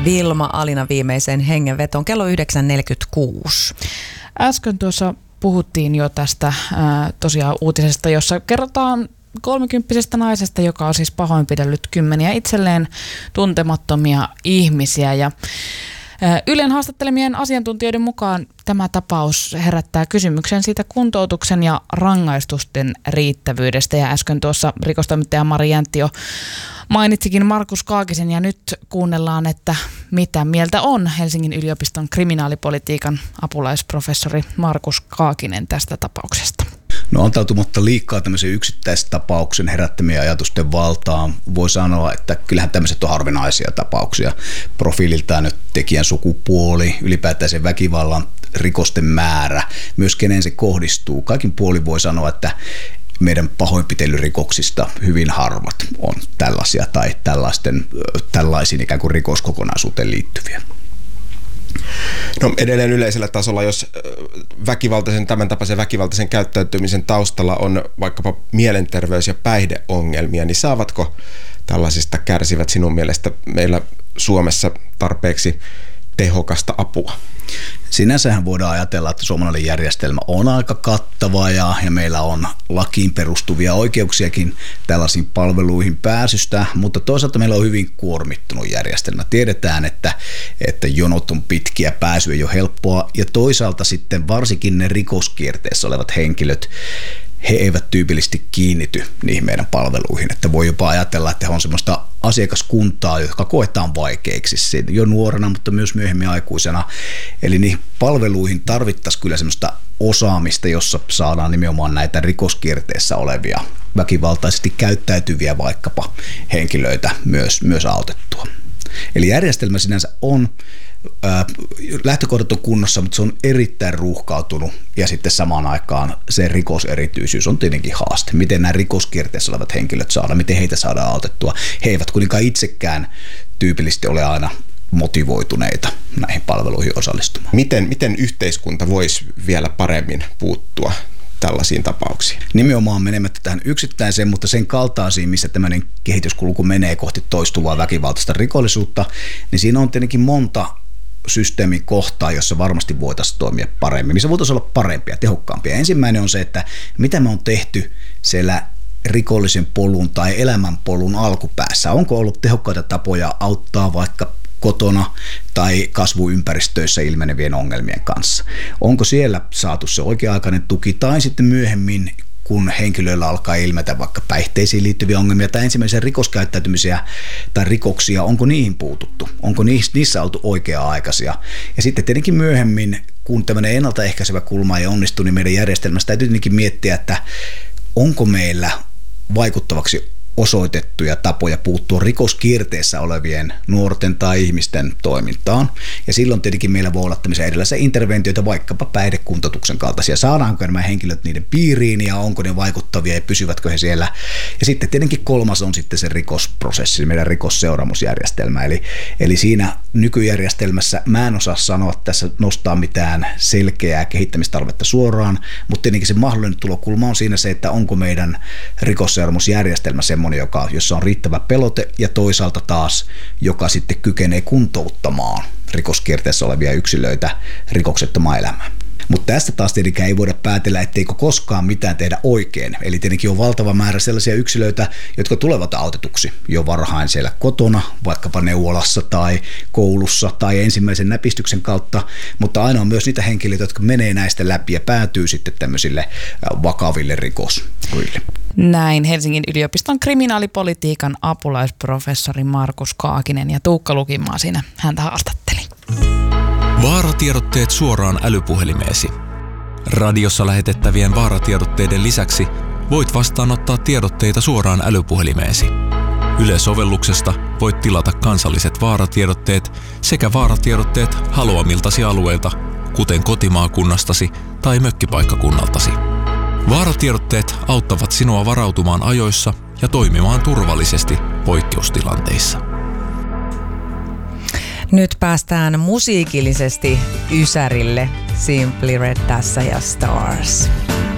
Vilma Alina viimeiseen hengenvetoon. Kello 9.46. Äsken tuossa puhuttiin jo tästä tosiaan uutisesta, jossa kerrotaan 30-vuotiaasta naisesta, joka on siis pahoinpidellyt kymmeniä itselleen tuntemattomia ihmisiä. Ja Ylen haastattelemien asiantuntijoiden mukaan tämä tapaus herättää kysymyksen siitä kuntoutuksen ja rangaistusten riittävyydestä. Ja äsken tuossa rikostoimittaja Mari Jäntti jo mainitsikin Markus Kaakisen, ja nyt kuunnellaan, että mitä mieltä on Helsingin yliopiston kriminaalipolitiikan apulaisprofessori Markus Kaakinen tästä tapauksesta. No, antautumatta liikaa tämmöisen yksittäistapauksen herättämien ajatusten valtaan voi sanoa, että kyllähän tämmöiset on harvinaisia tapauksia. Profiililtaan nyt tekijän sukupuoli, ylipäätään se väkivallan rikosten määrä, myös kenen se kohdistuu. Kaikin puolin voi sanoa, että meidän pahoinpitelyrikoksista hyvin harvat on tällaisia tai tällaisiin ikään kuin rikoskokonaisuuteen liittyviä. No, edelleen yleisellä tasolla, jos tämän tapaisen väkivaltaisen käyttäytymisen taustalla on vaikkapa mielenterveys- ja päihdeongelmia, niin saavatko tällaisista kärsivät sinun mielestä meillä Suomessa tarpeeksi tehokasta apua? Sinänsähän voidaan ajatella, että suomalainen järjestelmä on aika kattava ja meillä on lakiin perustuvia oikeuksiakin tällaisiin palveluihin pääsystä, mutta toisaalta meillä on hyvin kuormittunut järjestelmä. Tiedetään, että jonot on pitkiä, pääsy ei ole helppoa, ja toisaalta sitten varsinkin ne rikoskierteessä olevat henkilöt, he eivät tyypillisesti kiinnity niihin meidän palveluihin, että voi jopa ajatella, että he on semmoista asiakaskuntaa, jotka koetaan vaikeiksi jo nuorena, mutta myös myöhemmin aikuisena. Eli niihin palveluihin tarvittaisiin kyllä semmoista osaamista, jossa saadaan nimenomaan näitä rikoskierteessä olevia väkivaltaisesti käyttäytyviä vaikkapa henkilöitä myös autettua. Eli järjestelmä sinänsä on lähtökohdat on kunnossa, mutta se on erittäin ruuhkautunut, ja sitten samaan aikaan se rikoserityisyys on tietenkin haaste. Miten nämä rikoskierteessä olevat henkilöt saadaan, miten heitä saadaan autettua. He eivät kuitenkaan itsekään tyypillisesti ole aina motivoituneita näihin palveluihin osallistumaan. Miten yhteiskunta voisi vielä paremmin puuttua tällaisiin tapauksiin? Nimenomaan menemättä tähän yksittäiseen, mutta sen kaltaisiin, missä tämmöinen kehityskulku menee kohti toistuvaa väkivaltaista rikollisuutta, niin siinä on tietenkin monta systeemin kohtaa, jossa varmasti voitaisiin toimia paremmin, missä voitaisiin olla parempia, tehokkaampia. Ensimmäinen on se, että mitä me on tehty siellä rikollisen polun tai elämänpolun alkupäässä. Onko ollut tehokkaita tapoja auttaa vaikka kotona tai kasvuympäristöissä ilmenevien ongelmien kanssa? Onko siellä saatu se oikea-aikainen tuki, tai sitten myöhemmin, kun henkilöillä alkaa ilmetä vaikka päihteisiin liittyviä ongelmia tai ensimmäisiä rikoskäyttäytymisiä tai rikoksia, onko niihin puututtu? Onko niissä oltu oikea-aikaisia? Ja sitten tietenkin myöhemmin, kun tämmöinen ennaltaehkäisevä kulma ei onnistu, niin meidän järjestelmästä täytyy tietenkin miettiä, että onko meillä vaikuttavaksi osoitettuja tapoja puuttua rikoskierteessä olevien nuorten tai ihmisten toimintaan. Ja silloin tietenkin meillä voi olla tämmöisiä erilaisia interventioita, vaikkapa päihdekuntoutuksen kaltaisia. Saadaanko nämä henkilöt niiden piiriin ja onko ne vaikuttavia ja pysyvätkö he siellä. Ja sitten tietenkin kolmas on sitten se rikosprosessi, meidän rikosseuraamusjärjestelmä. Eli siinä nykyjärjestelmässä mä en osaa sanoa tässä nostaa mitään selkeää kehittämistarvetta suoraan, mutta tietenkin se mahdollinen tulokulma on siinä se, että onko meidän rikosseuraamusjärjestelmä semmoinen, jossa on riittävä pelote, ja toisaalta taas, joka sitten kykenee kuntouttamaan rikoskierteessä olevia yksilöitä rikoksettomaan elämään. Mutta tästä taas tietenkään ei voida päätellä, etteikö koskaan mitään tehdä oikein. Eli tietenkin on valtava määrä sellaisia yksilöitä, jotka tulevat autetuksi jo varhain siellä kotona, vaikkapa neuvolassa tai koulussa tai ensimmäisen näpistyksen kautta, mutta aina on myös niitä henkilöitä, jotka menee näistä läpi ja päätyy sitten tämmöisille vakaville rikosuille. Näin Helsingin yliopiston kriminaalipolitiikan apulaisprofessori Markus Kaakinen, ja Tuukka Lukimaa siinä häntä haastatteli. Vaaratiedotteet suoraan älypuhelimeesi. Radiossa lähetettävien vaaratiedotteiden lisäksi voit vastaanottaa tiedotteita suoraan älypuhelimeesi. Yle-sovelluksesta voit tilata kansalliset vaaratiedotteet sekä vaaratiedotteet haluamiltasi alueilta, kuten kotimaakunnastasi tai mökkipaikkakunnaltasi. Vaaratiedotteet auttavat sinua varautumaan ajoissa ja toimimaan turvallisesti poikkeustilanteissa. Nyt päästään musiikillisesti ysärille. Simply Red tässä ja Stars.